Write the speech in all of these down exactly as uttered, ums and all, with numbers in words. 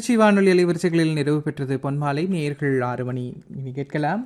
திருச்சி வானொலி அலைவரிசைகளில் நிறைவு பெற்றது பொன்மாலை. நேயர்கள் ஆறு மணி இனி கேட்கலாம்.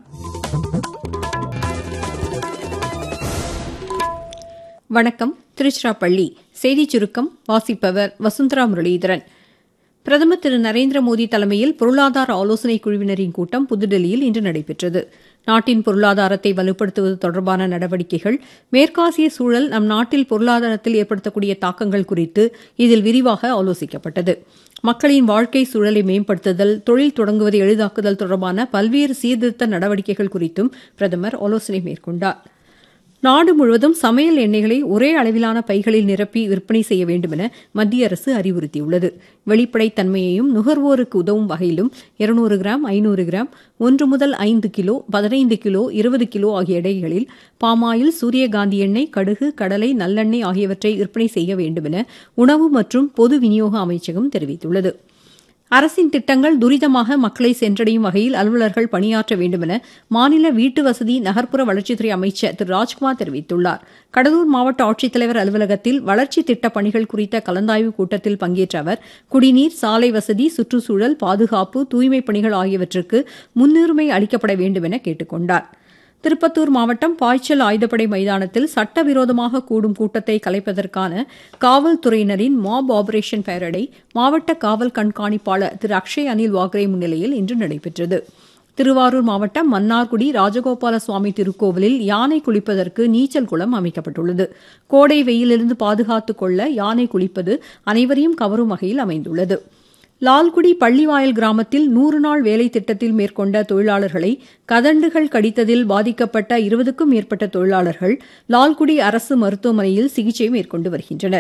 வணக்கம். திருச்சிராப்பள்ளி செய்திச் சுருக்கம் வாசிப்பவர் வசுந்தரா முரளிதரன். பிரதமர் திரு நரேந்திர மோடி தலைமையில் பொருளாதார ஆலோசனைக் குழுவினரின் கூட்டம் புதுதில்லியில் இன்று நடைபெற்றது. நாட்டின் பொருளாதாரத்தை வலுப்படுத்துவது தொடர்பான நடவடிக்கைகள், மேற்காசிய சூழல் நம் நாட்டில் பொருளாதாரத்தில் ஏற்படுத்தக்கூடிய தாக்கங்கள் குறித்து இதில் விரிவாக ஆலோசிக்கப்பட்டது. மக்களின் வாழ்க்கை சூழலை மேம்படுத்துதல், தொழில் தொடங்குவதை எளிதாக்குதல் தொடர்பான பல்வேறு சீர்திருத்த நடவடிக்கைகள் குறித்தும் பிரதமர் ஆலோசனை மேற்கொண்டார். நாடு முழுவதும் சமையல் எண்ணெய்களை ஒரே அளவிலான பைகளில் நிரப்பி விற்பனை செய்ய வேண்டுமென மத்திய அரசு அறிவுறுத்தியுள்ளது. வெளிப்படைத்தன்மையையும் நுகர்வோருக்கு உதவும் வகையிலும் இருநூறு கிராம், ஐநூறு கிராம், ஒன்று முதல் ஐந்து கிலோ, பதினைந்து கிலோ, இருபது கிலோ ஆகிய எடைகளில் பாமாயில், சூரியகாந்தி எண்ணெய், கடுகு, கடலை, நல்லெண்ணெய் ஆகியவற்றை விற்பனை செய்ய வேண்டுமென உணவு மற்றும் பொது விநியோக அமைச்சகம் தெரிவித்துள்ளது. அரசின் திட்டங்கள் துரிதமாக மக்களை சென்றடையும் வகையில் அலுவலர்கள் பணியாற்ற வேண்டுமென மாநில வீட்டு வசதி நகர்ப்புற வளர்ச்சித்துறை அமைச்சர் திரு ராஜ்குமார் தெரிவித்துள்ளார். கடலூர் மாவட்ட ஆட்சித்தலைவர் அலுவலகத்தில் வளர்ச்சித் திட்டப் பணிகள் குறித்த கலந்தாய்வு கூட்டத்தில் பங்கேற்ற அவர் குடிநீர், சாலை வசதி, சுற்றுச்சூழல், பாதுகாப்பு, தூய்மைப் பணிகள் ஆகியவற்றுக்கு முன்னுரிமை அளிக்கப்பட வேண்டுமென கேட்டுக் கொண்டார். திருப்பத்தூர் மாவட்டம் பாய்ச்சல் ஆயுதப்படை மைதானத்தில் சட்டவிரோதமாக கூடும் கூட்டத்தை கலைப்பதற்கான காவல்துறையினரின் மாப் ஆபரேஷன் பேரடை மாவட்ட காவல் கண்காணிப்பாளர் திரு அக்ஷய் அனில் வாக்ரே முன்னிலையில் இன்று நடைபெற்றது. திருவாரூர் மாவட்டம் மன்னார்குடி ராஜகோபால சுவாமி திருக்கோவிலில் யானை குளிப்பதற்கு நீச்சல் குளம் அமைக்கப்பட்டுள்ளது. கோடை வெயிலிருந்து பாதுகாத்துக் கொள்ள யானை குளிப்பது அனைவரையும் கவரும் வகையில் அமைந்துள்ளது. லால்குடி பள்ளிவாயல் கிராமத்தில் நூறு நாள் வேலை திட்டத்தில் மேற்கொண்ட தொழிலாளர்களை கதண்டுகள் கடித்ததில் பாதிக்கப்பட்ட இருபதுக்கும் மேற்பட்ட தொழிலாளர்கள் லால்குடி அரசு மருத்துவமனையில் சிகிச்சை மேற்கொண்டு வருகின்றனர்.